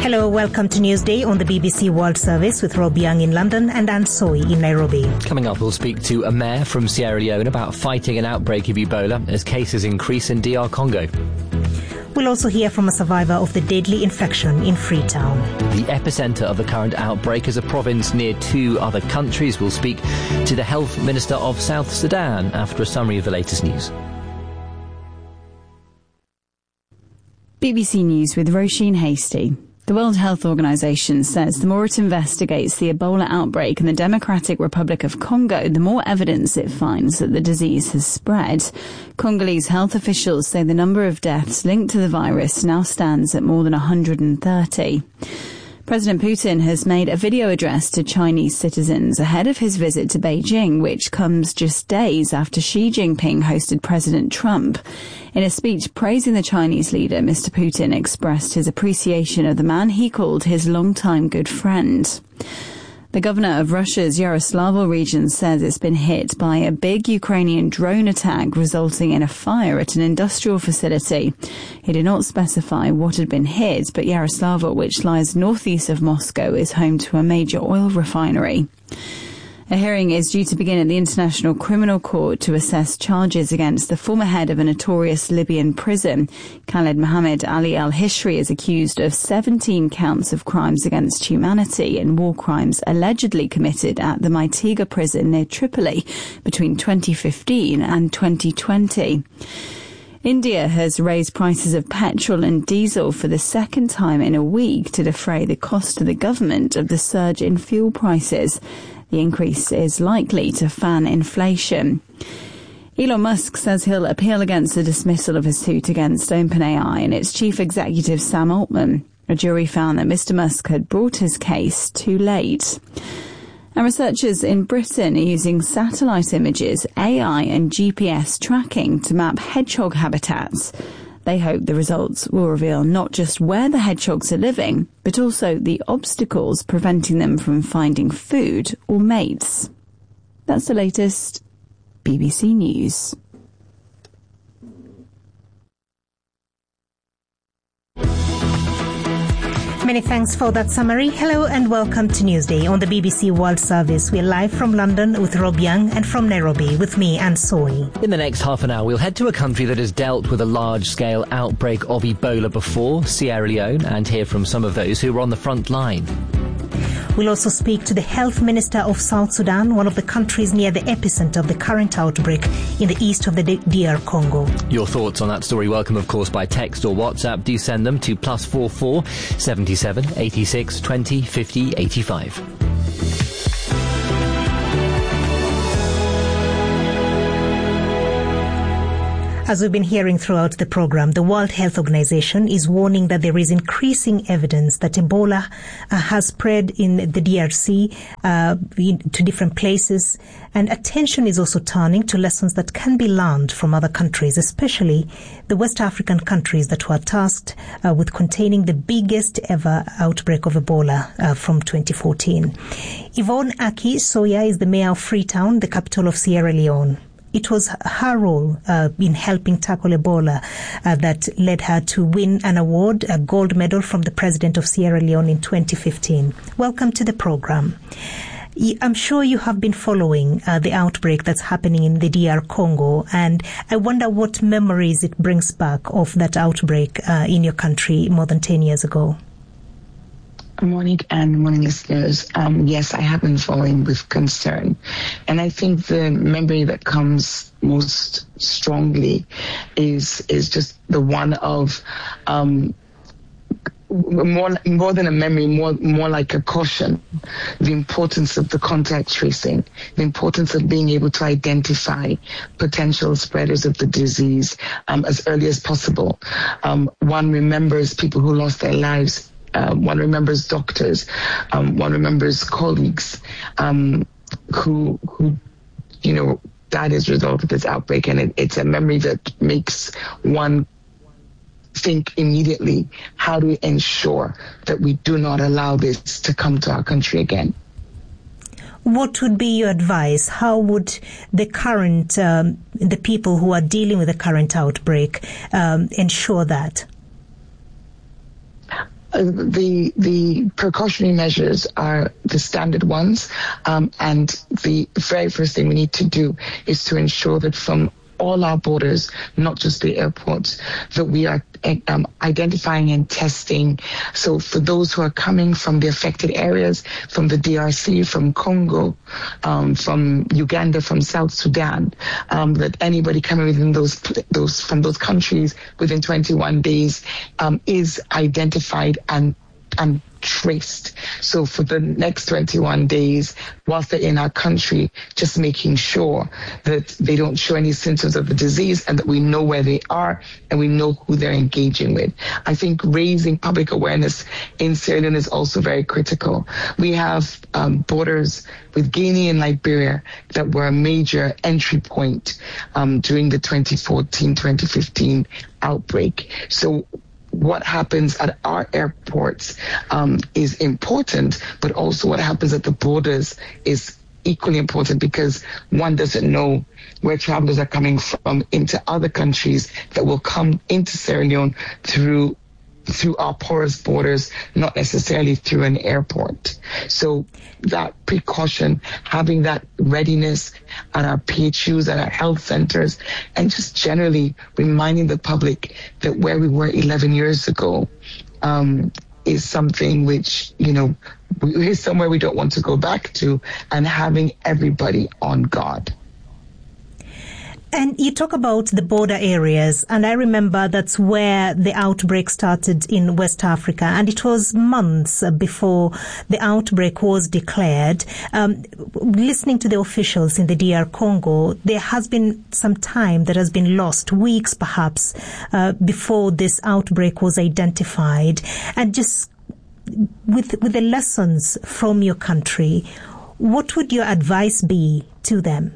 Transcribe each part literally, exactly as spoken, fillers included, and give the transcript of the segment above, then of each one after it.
Hello, welcome to Newsday on the B B C World Service with Rob Young in London and Anne Soy in Nairobi. Coming up, we'll speak to a mayor from Sierra Leone about fighting an outbreak of Ebola as cases increase in D R Congo. We'll also hear from a survivor of the deadly infection in Freetown. The epicenter of the current outbreak is a province near two other countries. We'll speak to the Health Minister of South Sudan after a summary of the latest news. B B C News with Roisin Hasty. The World Health Organization says the more it investigates the Ebola outbreak in the Democratic Republic of Congo, the more evidence it finds that the disease has spread. Congolese health officials say the number of deaths linked to the virus now stands at more than one hundred thirty. President Putin has made a video address to Chinese citizens ahead of his visit to Beijing, which comes just days after Xi Jinping hosted President Trump. In a speech praising the Chinese leader, Mister Putin expressed his appreciation of the man he called his longtime good friend. The governor of Russia's Yaroslavl region says it's been hit by a big Ukrainian drone attack resulting in a fire at an industrial facility. He did not specify what had been hit, but Yaroslavl, which lies northeast of Moscow, is home to a major oil refinery. A hearing is due to begin at the International Criminal Court to assess charges against the former head of a notorious Libyan prison. Khaled Mohammed Ali al-Hishri is accused of seventeen counts of crimes against humanity and war crimes allegedly committed at the Maitiga prison near Tripoli between twenty fifteen and twenty twenty. India has raised prices of petrol and diesel for the second time in a week to defray the cost to the government of the surge in fuel prices. The increase is likely to fan inflation. Elon Musk says he'll appeal against the dismissal of his suit against OpenAI and its chief executive Sam Altman. A jury found that Mister Musk had brought his case too late. And researchers in Britain are using satellite images, A I and G P S tracking to map hedgehog habitats. They hope the results will reveal not just where the hedgehogs are living, but also the obstacles preventing them from finding food or mates. That's the latest. B B C News. Many thanks for that summary. Hello and welcome to Newsday on the B B C World Service. We're live from London with Rob Young and from Nairobi with me, Anne Soy. In the next half an hour, we'll head to a country that has dealt with a large-scale outbreak of Ebola before, Sierra Leone, and hear from some of those who were on the front line. We'll also speak to the Health Minister of South Sudan, one of the countries near the epicenter of the current outbreak in the east of the D R Congo. Your thoughts on that story, welcome of course by text or WhatsApp. Do send them to plus four four seventy-seven eighty-six twenty fifty eighty-five. As we've been hearing throughout the program, the World Health Organization is warning that there is increasing evidence that Ebola uh, has spread in the D R C uh, to different places, and attention is also turning to lessons that can be learned from other countries, especially the West African countries that were tasked uh, with containing the biggest ever outbreak of Ebola uh, from twenty fourteen. Yvonne Aki Soya is the mayor of Freetown, the capital of Sierra Leone. It was her role uh, in helping tackle Ebola uh, that led her to win an award, a gold medal from the president of Sierra Leone in twenty fifteen. Welcome to the program. I'm sure you have been following uh, the outbreak that's happening in the D R Congo, and I wonder what memories it brings back of that outbreak uh, in your country more than ten years ago. Good morning, and morning, listeners. Um, yes, I have been following with concern. And I think the memory that comes most strongly is is just the one of um, more more than a memory, more more like a caution. The importance of the contact tracing, the importance of being able to identify potential spreaders of the disease um, as early as possible. Um, one remembers people who lost their lives. Um, one remembers doctors, um, one remembers colleagues um, who, who, you know, died as a result of this outbreak. And it, it's a memory that makes one think immediately, how do we ensure that we do not allow this to come to our country again? What would be your advice? How would the current, um, the people who are dealing with the current outbreak um, ensure that? the the precautionary measures are the standard ones, um, and the very first thing we need to do is to ensure that from all our borders, not just the airports, that we are um, identifying and testing. So for those who are coming from the affected areas, from the D R C, from Congo, um, from Uganda, from South Sudan, um, that anybody coming within those those from those countries within twenty-one days um, is identified and and traced. So for the next twenty-one days, whilst they're in our country, just making sure that they don't show any symptoms of the disease and that we know where they are and we know who they're engaging with. I think raising public awareness in Sierra Leone is also very critical. We have um, borders with Guinea and Liberia that were a major entry point um, during the twenty fourteen twenty fifteen outbreak. So what happens at our airports um, is important, but also what happens at the borders is equally important, because one doesn't know where travelers are coming from into other countries that will come into Sierra Leone through through our porous borders, not necessarily through an airport. So that precaution, having that readiness at our P H Us, at our health centers, and just generally reminding the public that where we were eleven years ago um, is something which, you know, is somewhere we don't want to go back to, and having everybody on guard. And you talk about the border areas, and I remember that's where the outbreak started in West Africa, and it was months before the outbreak was declared. Um, listening to the officials in the D R Congo, there has been some time that has been lost, weeks perhaps, uh, before this outbreak was identified. And just with, with the lessons from your country, what would your advice be to them?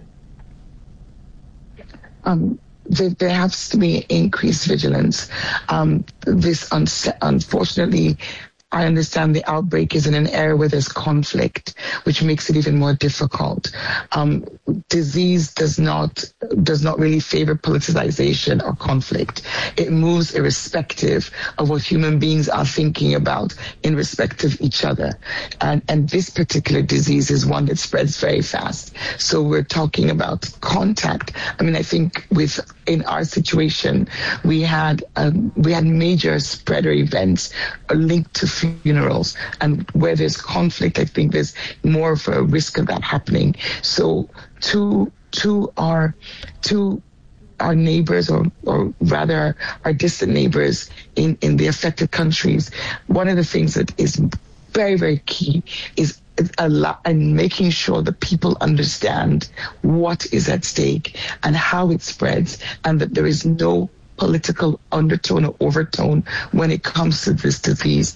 Um, there, there has to be increased vigilance. Um, this, un- unfortunately, I understand the outbreak is in an area where there's conflict, which makes it even more difficult. Um, disease does not does not really favor politicization or conflict. It moves irrespective of what human beings are thinking about in respect of each other. And, and this particular disease is one that spreads very fast. So we're talking about contact. I mean, I think with in our situation, we had um, we had major spreader events linked to funerals, and where there's conflict, I think there's more of a risk of that happening. So to to our to our neighbors, or or rather our distant neighbors in, in the affected countries, one of the things that is very, very key is a lot, and making sure that people understand what is at stake and how it spreads, and that there is no political undertone or overtone when it comes to this disease.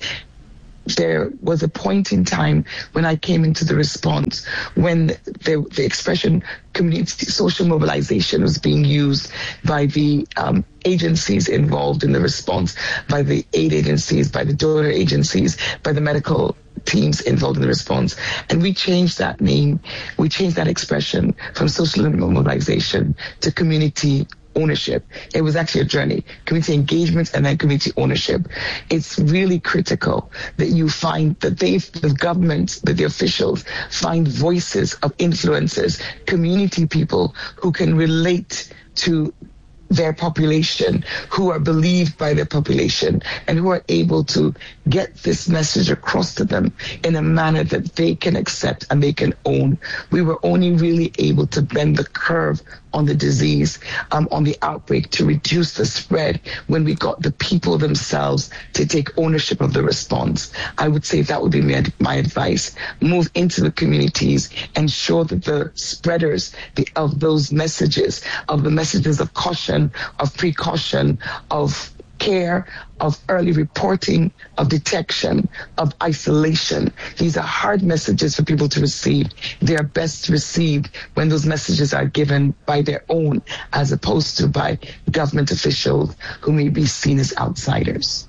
There was a point in time when I came into the response when the, the expression community social mobilization was being used by the um, agencies involved in the response, by the aid agencies, by the donor agencies, by the medical teams involved in the response. And we changed that name, we changed that expression from social mobilization to community ownership. It was actually a journey, community engagement and then community ownership. It's really critical that you find that they, the government, that the officials find voices of influencers, community people who can relate to their population, who are believed by their population, and who are able to get this message across to them in a manner that they can accept and they can own. We were only really able to bend the curve on the disease, um, on the outbreak, to reduce the spread when we got the people themselves to take ownership of the response. I would say that would be my, my advice. Move into the communities, ensure that the spreaders the, of those messages, of the messages of caution, of precaution, of care, of early reporting, of detection, of isolation. These are hard messages for people to receive. They are best received when those messages are given by their own, as opposed to by government officials who may be seen as outsiders.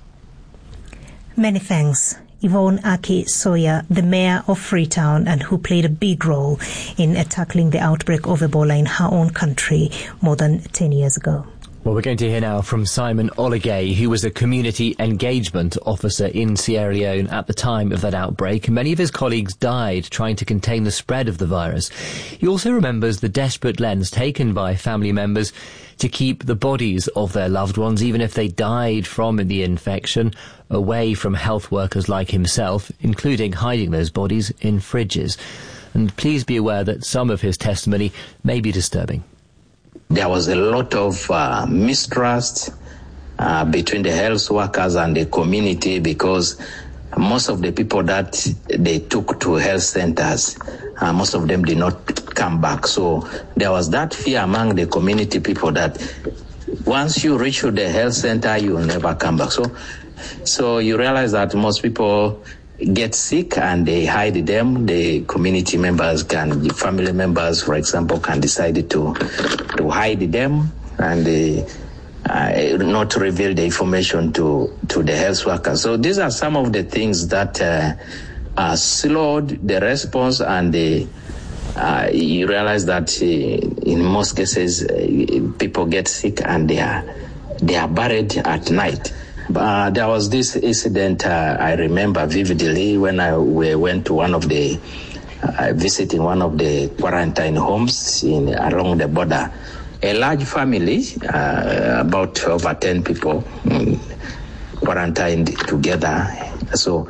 Many thanks. Yvonne Aki-Sawyer, the mayor of Freetown, and who played a big role in uh, tackling the outbreak of Ebola in her own country more than ten years ago. Well, we're going to hear now from Simon Oligay, who was a community engagement officer in Sierra Leone at the time of that outbreak. Many of his colleagues died trying to contain the spread of the virus. He also remembers the desperate lengths taken by family members to keep the bodies of their loved ones, even if they died from the infection, away from health workers like himself, including hiding those bodies in fridges. And please be aware that some of his testimony may be disturbing. There was a lot of uh, mistrust uh, between the health workers and the community, because most of the people that they took to health centers, uh, most of them did not come back. So there was that fear among the community people that once you reach to the health center, you will never come back. So, so you realize that most people get sick and they hide them. The community members can, the family members, for example, can decide to to hide them and they, uh, not reveal the information to, to the health workers. So these are some of the things that uh, uh, slowed the response, and the, uh, you realize that uh, in most cases uh, people get sick and they are they are buried at night. Uh, there was this incident uh, I remember vividly when I we went to one of the, uh, visiting one of the quarantine homes in along the border. A large family, uh, about over ten people, um, quarantined together. So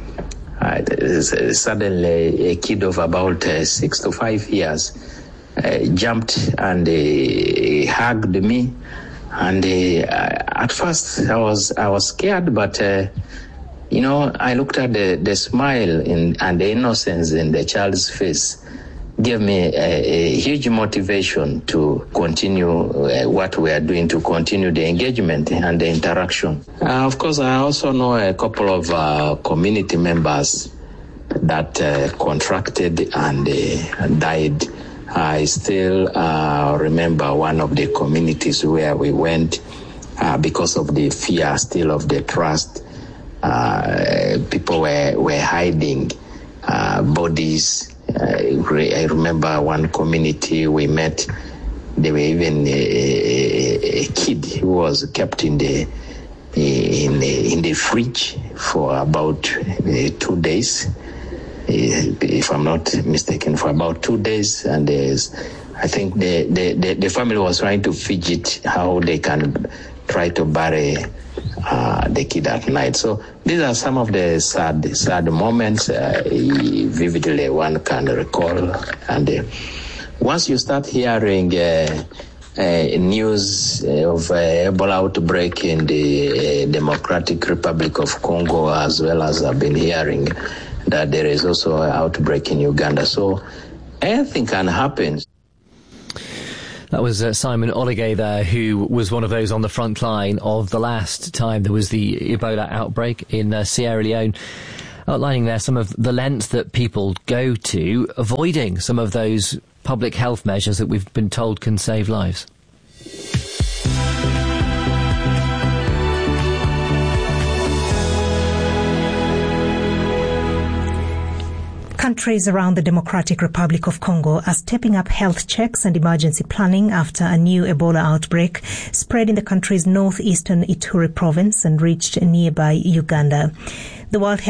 uh, suddenly a kid of about uh, six to five years uh, jumped and uh, hugged me. And uh, at first I was I was scared, but uh, you know, I looked at the, the smile in, and the innocence in the child's face, gave me a, a huge motivation to continue uh, what we are doing, to continue the engagement and the interaction. Uh, of course, I also know a couple of uh, community members that uh, contracted and uh, died. I still uh, remember one of the communities where we went uh, because of the fear still of the trust. Uh, people were, were hiding uh, bodies. Uh, I remember one community we met, there were even a, a, a kid who was kept in the in the, in the fridge for about uh, two days. If I'm not mistaken, for about two days, and there's, I think the, the, the, the family was trying to fidget how they can try to bury uh, the kid at night. So these are some of the sad, sad moments uh, vividly one can recall. And uh, once you start hearing uh, uh, news of uh, Ebola outbreak in the uh, Democratic Republic of Congo, as well as I've been hearing that there is also an outbreak in Uganda. So anything can happen. That was uh, Simon Oligay there, who was one of those on the front line of the last time there was the Ebola outbreak in uh, Sierra Leone, outlining there some of the lengths that people go to, avoiding some of those public health measures that we've been told can save lives. Countries around the Democratic Republic of Congo are stepping up health checks and emergency planning after a new Ebola outbreak spread in the country's northeastern Ituri province and reached nearby Uganda. The World